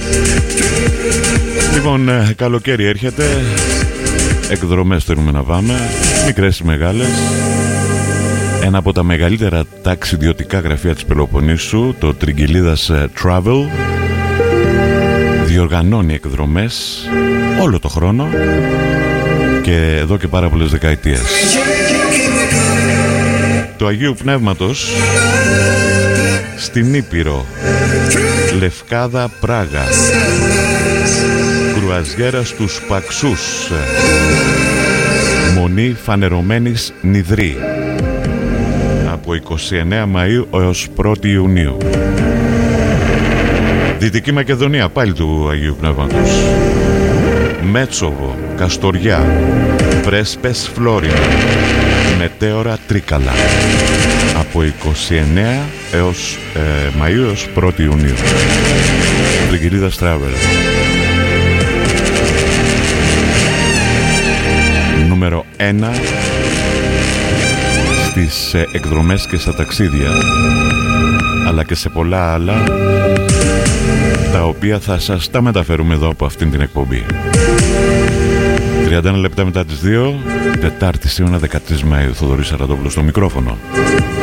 Λοιπόν, καλοκαίρι έρχεται. Εκδρομές θέλουμε να πάμε, μικρές ή μεγάλες. Ένα από τα μεγαλύτερα ταξιδιωτικά γραφεία της Πελοποννήσου, το Τριγκυλίδας Travel, διοργανώνει εκδρομές όλο το χρόνο και εδώ και πάρα πολλές δεκαετίες. Το Αγίου Πνεύματος στην Ήπειρο, Λευκάδα, Πράγα, κρουαζιέρα στους Παξούς, Μονή Φανερωμένης Νιδρή, από 29 Μαΐου έως 1η Ιουνίου. Δυτική Μακεδονία, πάλι του Αγίου Πνεύματος, Μέτσοβο, Καστοριά, Πρέσπες Φλόρινα, Μετέωρα Τρίκαλα, από 29 έως Μαΐου έως 1η Ιουνίου. Τριγκυλίδας Travel. Νούμερο 1 στις εκδρομές και στα ταξίδια, αλλά και σε πολλά άλλα, τα οποία θα σας τα μεταφέρουμε εδώ από αυτήν την εκπομπή. 31 λεπτά μετά τις 2, Τετάρτη σήμερα 13 Μαΐου, Θοδωρής Σαραντόπουλος στο μικρόφωνο.